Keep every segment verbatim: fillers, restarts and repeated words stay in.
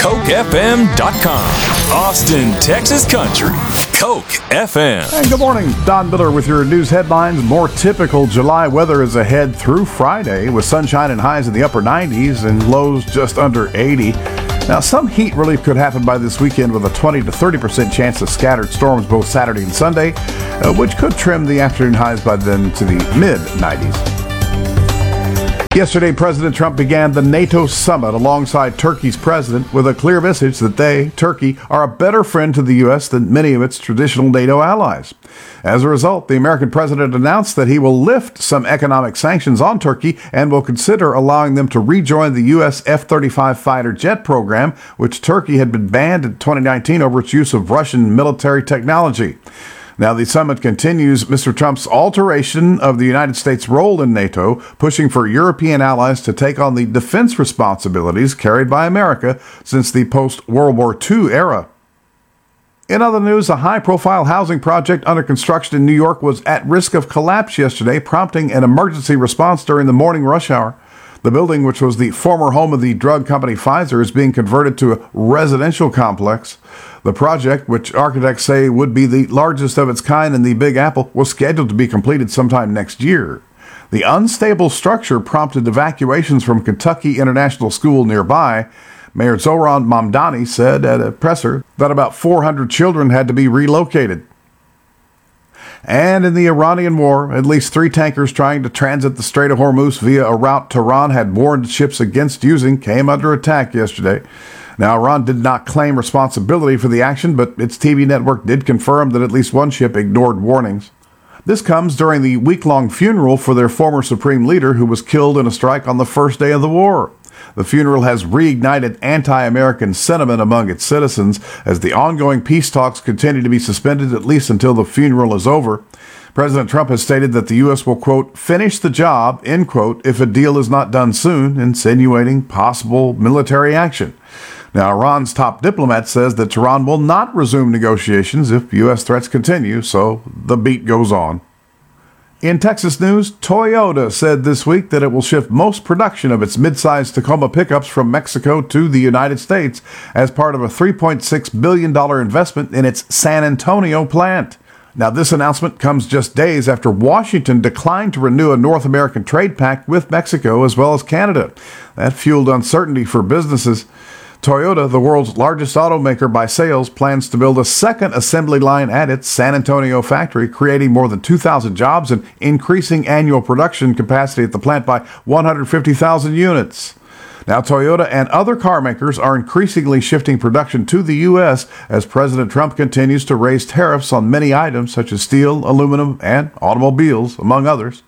Coke F M dot com. Austin, Texas Country. Coke F M. And good morning. Don Miller with your news headlines. More typical July weather is ahead through Friday with sunshine and highs in the upper nineties and lows just under eighty. Now, some heat relief could happen by this weekend with a twenty to thirty percent chance of scattered storms both Saturday and Sunday, uh, which could trim the afternoon highs by then to the mid nineties. Yesterday, President Trump began the NATO summit alongside Turkey's president with a clear message that they, Turkey, are a better friend to the U S than many of its traditional NATO allies. As a result, the American president announced that he will lift some economic sanctions on Turkey and will consider allowing them to rejoin the U S F thirty-five fighter jet program, which Turkey had been banned in twenty nineteen over its use of Russian military technology. Now, the summit continues Mister Trump's alteration of the United States' role in NATO, pushing for European allies to take on the defense responsibilities carried by America since the post-World War Two era. In other news, a high-profile housing project under construction in New York was at risk of collapse yesterday, prompting an emergency response during the morning rush hour. The building, which was the former home of the drug company Pfizer, is being converted to a residential complex. The project, which architects say would be the largest of its kind in the Big Apple, was scheduled to be completed sometime next year. The unstable structure prompted evacuations from Kentucky International School nearby. Mayor Zoran Mamdani said at a presser that about four hundred children had to be relocated. And in the Iranian war, at least three tankers trying to transit the Strait of Hormuz via a route Tehran had warned ships against using came under attack yesterday. Now, Iran did not claim responsibility for the action, but its T V network did confirm that at least one ship ignored warnings. This comes during the week-long funeral for their former supreme leader who was killed in a strike on the first day of the war. The funeral has reignited anti-American sentiment among its citizens as the ongoing peace talks continue to be suspended at least until the funeral is over. President Trump has stated that the U S will, quote, finish the job, end quote, if a deal is not done soon, insinuating possible military action. Now, Iran's top diplomat says that Tehran will not resume negotiations if U S threats continue, so the beat goes on. In Texas news, Toyota said this week that it will shift most production of its midsize Tacoma pickups from Mexico to the United States as part of a three point six billion dollars investment in its San Antonio plant. Now, this announcement comes just days after Washington declined to renew a North American trade pact with Mexico as well as Canada. That fueled uncertainty for businesses. Toyota, the world's largest automaker by sales, plans to build a second assembly line at its San Antonio factory, creating more than two thousand jobs and increasing annual production capacity at the plant by one hundred fifty thousand units. Now, Toyota and other car makers are increasingly shifting production to the U S as President Trump continues to raise tariffs on many items such as steel, aluminum, and automobiles, among others.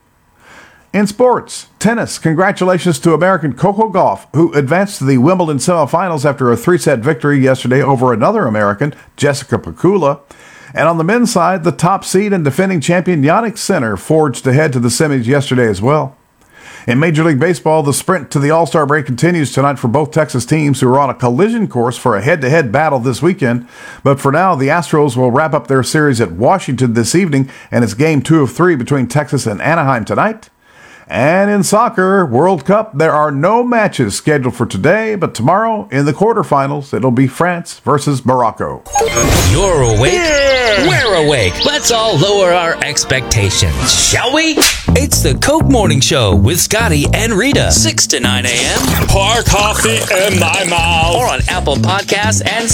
In sports, tennis, congratulations to American Coco Gauff, who advanced to the Wimbledon semifinals after a three-set victory yesterday over another American, Jessica Pegula. And on the men's side, the top seed and defending champion Jannik Sinner forged ahead to the semis yesterday as well. In Major League Baseball, the sprint to the All-Star break continues tonight for both Texas teams who are on a collision course for a head-to-head battle this weekend. But for now, the Astros will wrap up their series at Washington this evening, and it's game two of three between Texas and Anaheim tonight. And in soccer, World Cup, there are no matches scheduled for today, but tomorrow in the quarterfinals, it'll be France versus Morocco. You're awake. Yeah. We're awake. Let's all lower our expectations, shall we? It's the Coke Morning Show with Scotty and Rita, six to nine a.m. Pour coffee in my mouth. Or on Apple Podcasts and